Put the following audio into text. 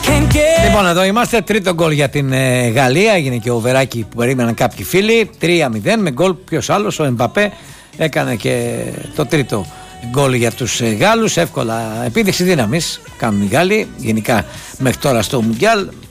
Λοιπόν, εδώ είμαστε. Τρίτο γκολ για την Γαλλία. Έγινε και ο βεράκι που περίμεναν κάποιοι φίλοι. 3-0 με γκολ. Ποιος άλλος? Ο Εμπαπέ έκανε και το τρίτο γκολ για τους Γάλλους. Εύκολα επίδειξη δύναμης κάνουν οι Γάλλοι γενικά μέχρι τώρα στο Μουντιάλ.